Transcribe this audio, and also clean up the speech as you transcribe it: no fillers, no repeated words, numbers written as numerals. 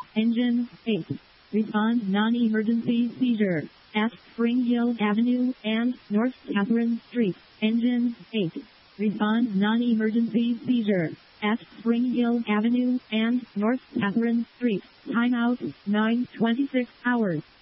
Engine 8. Respond non-emergency seizure at Spring Hill Avenue and North Catherine Street. Engine 8. Respond non-emergency seizure at Spring Hill Avenue and North Catherine Street. Timeout 9:26 hours.